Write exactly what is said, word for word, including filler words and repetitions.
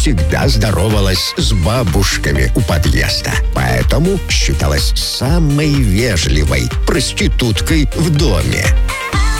всегда здоровалась с бабушками у подъезда. Поэтому считалась самой вежливой проституткой в доме.